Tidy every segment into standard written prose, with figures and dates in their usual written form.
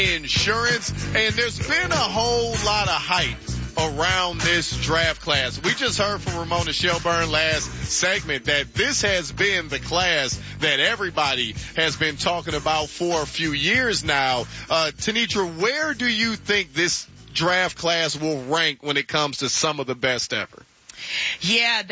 Insurance, and there's been a whole lot of hype around this draft class. We just heard from Ramona Shelburne last segment that this has been the class that everybody has been talking about for a few years now. Tenitra, where do you think this draft class will rank when it comes to some of the best ever? Yeah,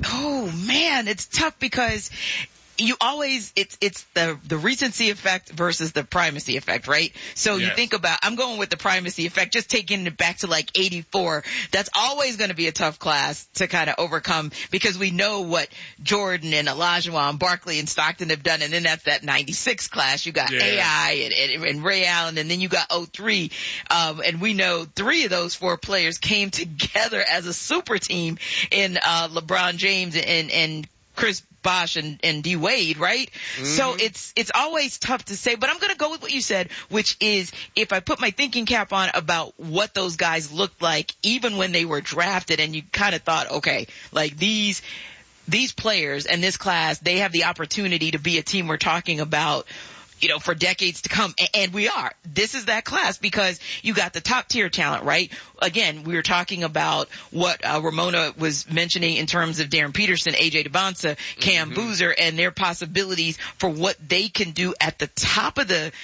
it's tough because you always, it's the recency effect versus the primacy effect, right? So you think about, I'm going with the primacy effect, just taking it back to like 84. That's always going to be a tough class to kind of overcome because we know what Jordan and Olajuwon, Barkley and Stockton have done. And then that's that 96 class. You got AI and Ray Allen, and then you got 03. And we know 3 of those 4 players came together as a super team in LeBron James and Chris Bosh and D Wade, right? Mm-hmm. So it's always tough to say, but I'm going to go with what you said, which is if I put my thinking cap on about what those guys looked like, even when they were drafted, and you kind of thought, okay, like these players and this class, they have the opportunity to be a team we're talking about, for decades to come. And we are. This is that class because you got the top tier talent, right? Again, we were talking about what Ramona was mentioning in terms of Darren Peterson, AJ Debonsa, Cam Boozer, and their possibilities for what they can do at the top of the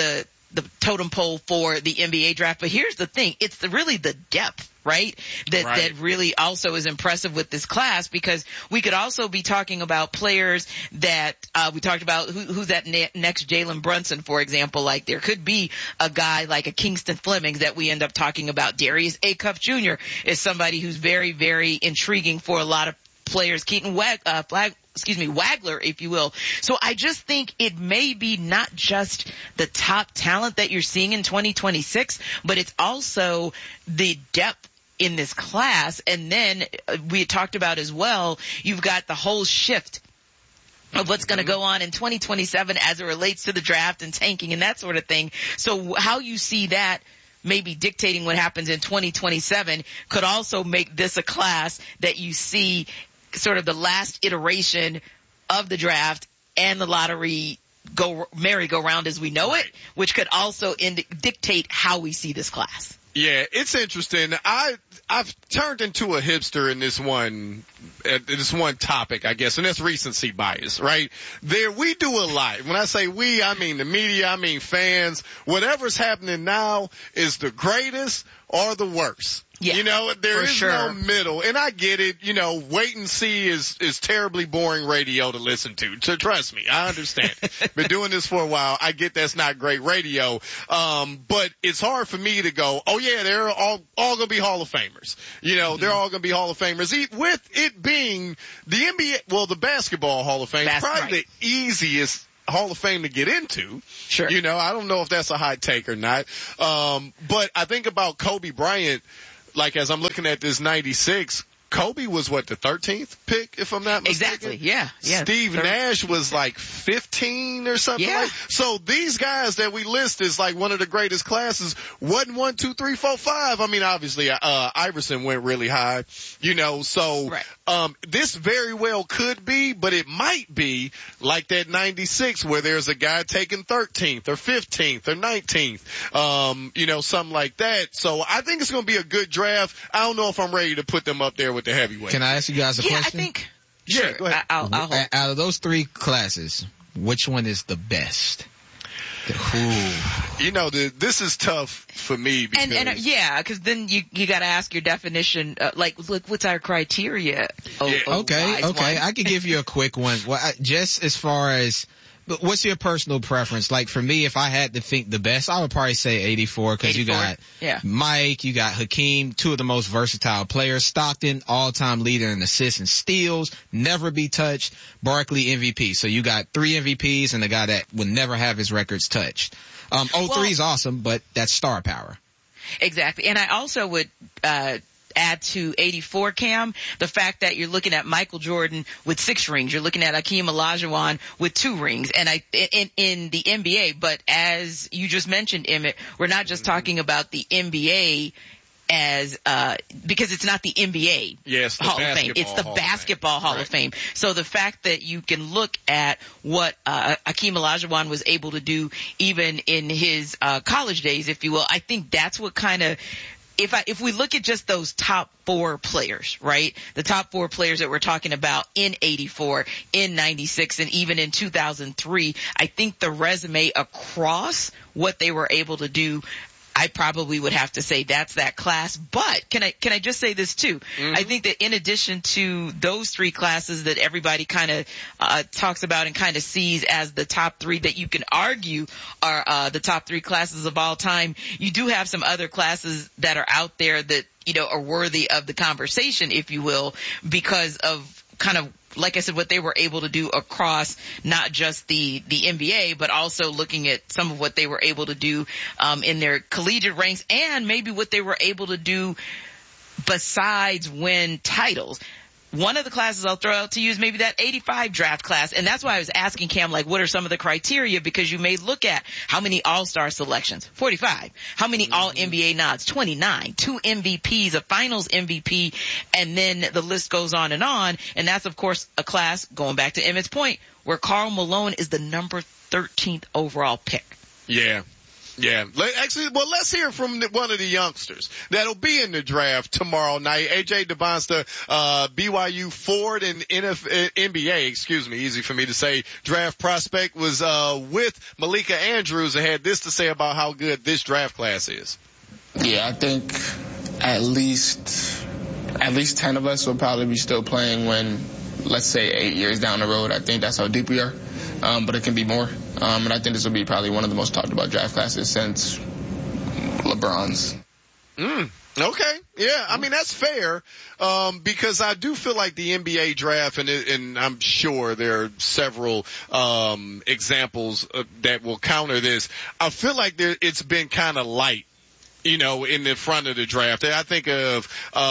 totem pole for the NBA draft. But here's the thing. It's really the depth, right? That really also is impressive with this class because we could also be talking about players that, we talked about who's that next Jalen Brunson, for example. Like there could be a guy like a Kingston Flemings that we end up talking about. Darius Acuff Jr. is somebody who's very, very intriguing for a lot of players. Keaton Wagler, if you will. So I just think it may be not just the top talent that you're seeing in 2026, but it's also the depth in this class. And then we had talked about as well, you've got the whole shift of what's going to go on in 2027 as it relates to the draft and tanking and that sort of thing. So how you see that maybe dictating what happens in 2027 could also make this a class that you see sort of the last iteration of the draft and the lottery merry-go-round as we know it, which could also dictate how we see this class. Yeah, it's interesting. I've turned into a hipster in this one topic, I guess, and that's recency bias, right? We do a lot. When I say we, I mean the media, I mean fans. Whatever's happening now is the greatest or the worst. Yeah, there is no middle. And I get it. Wait and see is terribly boring radio to listen to. So trust me, I understand. Been doing this for a while. I get that's not great radio. But it's hard for me to go, oh yeah, they're all going to be Hall of Famers. They're all going to be Hall of Famers. With it being the NBA, the basketball Hall of Fame, is probably the easiest Hall of Fame to get into. Sure. I don't know if that's a hot take or not. But I think about Kobe Bryant. Like, as I'm looking at this 96, Kobe was the 13th pick, if I'm not mistaken? Exactly, yeah. Steve Nash was 15 or something like. So these guys that we list is one of the greatest classes. Wasn't 1, 2, 3, 4, 5. I mean, obviously, Iverson went really high, so, this very well could be, but it might be like that 96 where there's a guy taking 13th or 15th or 19th, something like that. So I think it's going to be a good draft. I don't know if I'm ready to put them up there with the heavyweight. Can I ask you guys a question? I think. Sure, go ahead. I'll hold. Out of those 3 classes, which one is the best? This is tough for me because because then you got to ask your definition. Look, what's our criteria? Okay. I could give you a quick one. Well, just as far as. But what's your personal preference? Like for me, if I had to think the best, I would probably say 84 because you got Mike, you got Hakeem, 2 of the most versatile players. Stockton, all-time leader in assists and steals, never be touched. Barkley, MVP. So you got 3 MVPs and a guy that would never have his records touched. 03 is awesome, but that's star power. Exactly. And I also would add to 84, Cam, the fact that you're looking at Michael Jordan with 6 rings. You're looking at Hakeem Olajuwon with 2 rings. And in the NBA, but as you just mentioned, Emmett, we're not just talking about the NBA as because it's not the NBA Hall of Fame. It's the Basketball Hall of Fame. So the fact that you can look at what Hakeem Olajuwon was able to do even in his college days, if you will, I think that's what kind of if we look at just those top 4 players, right? The top 4 players that we're talking about in 84, in 96, and even in 2003, I think the resume across what they were able to do, I probably would have to say that's that class. But can I just say this too? Mm-hmm. I think that in addition to those 3 classes that everybody kind of talks about and kind of sees as the top 3 that you can argue are the top 3 classes of all time, you do have some other classes that are out there that, you know, are worthy of the conversation, if you will, because of kind of, like I said, what they were able to do across not just the NBA, but also looking at some of what they were able to do in their collegiate ranks and maybe what they were able to do besides win titles. One of the classes I'll throw out to you is maybe that 85 draft class. And that's why I was asking Cam, like, what are some of the criteria? Because you may look at how many all-star selections, 45, how many all-NBA nods, 29, 2 MVPs, a finals MVP, and then the list goes on. And that's, of course, a class, going back to Emmett's point, where Karl Malone is the number 13th overall pick. Yeah. Yeah. Actually, well, let's hear from one of the youngsters that'll be in the draft tomorrow night. AJ Devonster, BYU Ford and NBA, easy for me to say, draft prospect, was with Malika Andrews and had this to say about how good this draft class is. Yeah, I think at least 10 of us will probably be still playing when, let's say, 8 years down the road. I think that's how deep we are. But it can be more. And I think this will be probably one of the most talked about draft classes since LeBron's. Okay. Yeah. I mean, that's fair. Because I do feel like the NBA draft, and I'm sure there are several, examples that will counter this. I feel like it's been kind of light, you know, in the front of the draft. I think of,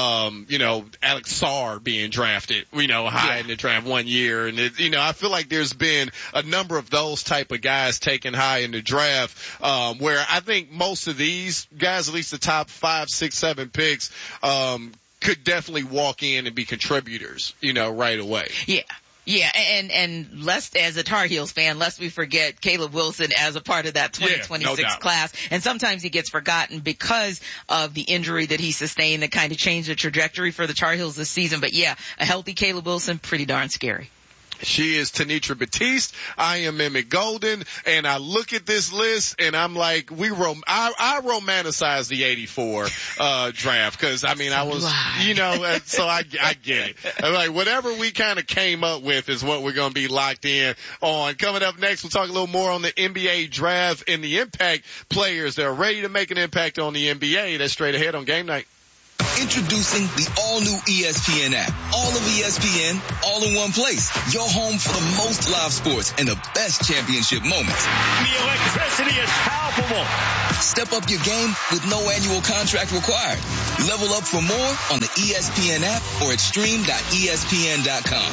Alex Sarr being drafted, high in the draft one year. And I feel like there's been a number of those type of guys taken high in the draft, where I think most of these guys, at least the top 5, 6, 7 picks, could definitely walk in and be contributors, right away. Yeah. Yeah, and lest, as a Tar Heels fan, lest we forget Caleb Wilson as a part of that 2026 class. And sometimes he gets forgotten because of the injury that he sustained that kind of changed the trajectory for the Tar Heels this season. But yeah, a healthy Caleb Wilson, pretty darn scary. She is Tenitra Batiste. I am Emmett Golden. And I look at this list and I'm like, I romanticize the 84, draft. Cause I mean, I was, so I get it. I'm like, whatever we kind of came up with is what we're going to be locked in on. Coming up next, we'll talk a little more on the NBA draft and the impact players that are ready to make an impact on the NBA. That's straight ahead on Game Night. Introducing the all-new ESPN app. All of ESPN, all in one place. Your home for the most live sports and the best championship moments. The electricity is palpable. Step up your game with no annual contract required. Level up for more on the ESPN app or at stream.espn.com.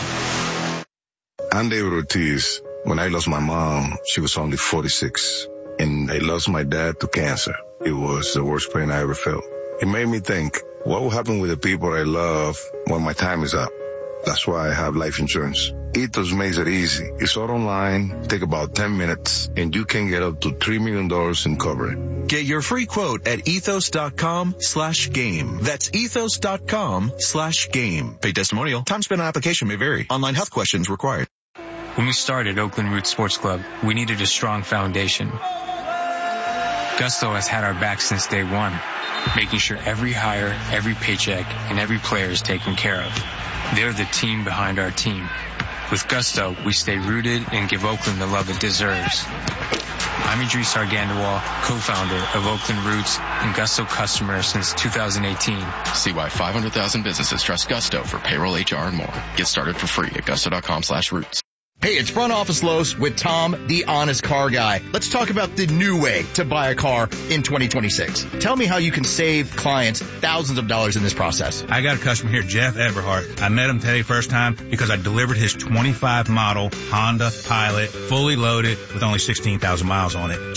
I'm David Ortiz. When I lost my mom, she was only 46. And I lost my dad to cancer. It was the worst pain I ever felt. It made me think, what will happen with the people I love when my time is up? That's why I have life insurance. Ethos makes it easy. It's all online, take about 10 minutes, and you can get up to $3 million in coverage. Get your free quote at ethos.com/game. That's ethos.com/game. Paid testimonial. Time spent on application may vary. Online health questions required. When we started Oakland Roots Sports Club, we needed a strong foundation. Gusto has had our back since day one, making sure every hire, every paycheck, and every player is taken care of. They're the team behind our team. With Gusto, we stay rooted and give Oakland the love it deserves. I'm Idris Argandawal, co-founder of Oakland Roots and Gusto customer since 2018. See why 500,000 businesses trust Gusto for payroll, HR, and more. Get started for free at gusto.com/roots. Hey, it's Front Office Lowe's with Tom, the honest car guy. Let's talk about the new way to buy a car in 2026. Tell me how you can save clients thousands of dollars in this process. I got a customer here, Jeff Everhart. I met him today first time because I delivered his 25 model Honda Pilot, fully loaded with only 16,000 miles on it. Jeff,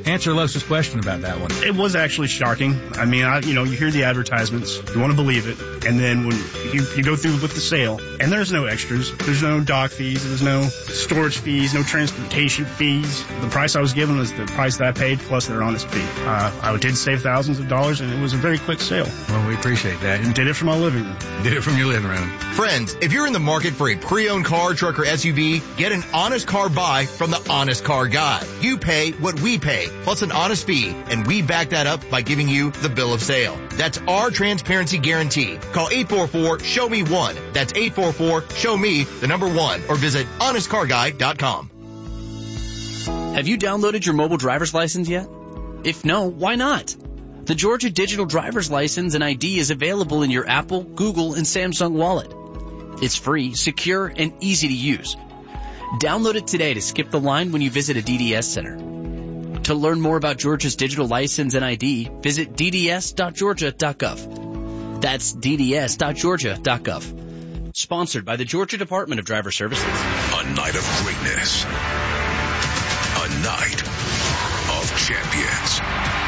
Answer Los's question about that one. It was actually shocking. I mean, you hear the advertisements, you want to believe it, and then when you go through with the sale, and there's no extras, there's no dock fees, there's no storage fees, no transportation fees. The price I was given was the price that I paid plus their honest fee. I did save thousands of dollars, and it was a very quick sale. Well, we appreciate that. And did it from my living room. Did it from your living room. Friends, if you're in the market for a pre-owned car, truck, or SUV, get an honest car buy from the Honest Car Guy. You pay what we pay, plus an honest fee, and we back that up by giving you the bill of sale. That's our transparency guarantee. Call 844-SHOW-ME-1. That's 844-SHOW-ME-1, or visit honestcarguy.com. Have you downloaded your mobile driver's license yet? If no, why not? The Georgia Digital Driver's License and ID is available in your Apple, Google, and Samsung wallet. It's free, secure, and easy to use. Download it today to skip the line when you visit a DDS center. To learn more about Georgia's digital license and ID, visit dds.georgia.gov. That's dds.georgia.gov. Sponsored by the Georgia Department of Driver Services. A night of greatness. A night of champions.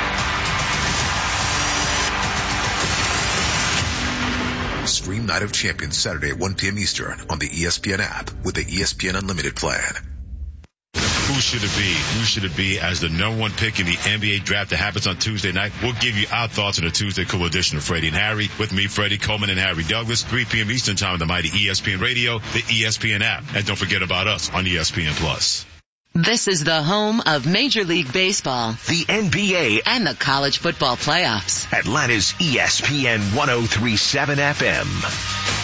Stream Night of Champions Saturday at 1 p.m. Eastern on the ESPN app with the ESPN Unlimited plan. Who should it be? Who should it be as the number one pick in the NBA draft that happens on Tuesday night? We'll give you our thoughts on the Tuesday Cool edition of Freddie and Harry. With me, Freddie Coleman and Harry Douglas, 3 p.m. Eastern time on the mighty ESPN Radio, the ESPN app. And don't forget about us on ESPN+. This is the home of Major League Baseball, the NBA, and the college football playoffs. Atlanta's ESPN 103.7 FM.